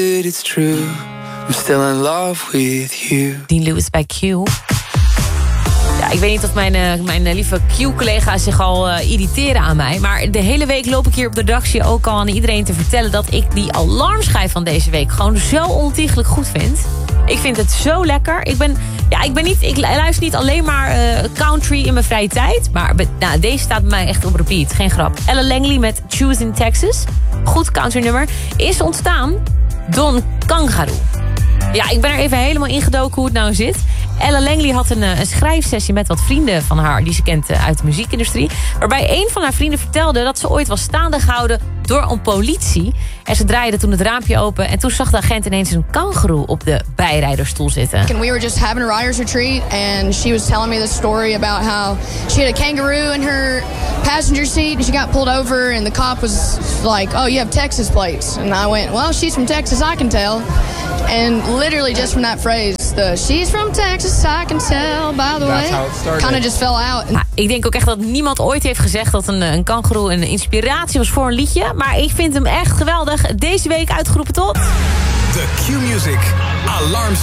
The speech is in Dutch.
It's true, I'm still in love with you. Dean Lewis bij Q. Ja, ik weet niet of mijn lieve Q-collega's zich al irriteren aan mij. Maar de hele week loop ik hier op de redactie ook al aan iedereen te vertellen dat ik die alarmschijf van deze week gewoon zo ontiegelijk goed vind. Ik vind het zo lekker. Ik luister niet alleen maar country in mijn vrije tijd. Maar deze staat bij mij echt op repeat. Geen grap. Ella Langley met Choose in Texas. Goed country nummer. Is ontstaan Don Kangaroo. Ja, ik ben er even helemaal ingedoken hoe het nou zit. Ella Langley had een schrijfsessie met wat vrienden van haar die ze kent uit de muziekindustrie. Waarbij een van haar vrienden vertelde dat ze ooit was staande gehouden door een politie. En ze draaide toen het raampje open en toen zag de agent ineens een kangoeroe op de bijrijderstoel zitten. And we were just having a writer's retreat and she was telling me this story about how she had a kangaroo in her passenger seat and she got pulled over and the cop was like, oh, you have Texas plates. And I went, well, she's from Texas, I can tell. And literally just from that phrase, she's from Texas, I can tell, by the way, kind of just fell out. Ik denk ook echt dat niemand ooit heeft gezegd dat een kangoeroe een inspiratie was voor een liedje. Maar ik vind hem echt geweldig. Deze week uitgeroepen tot... The Q-Music Alarm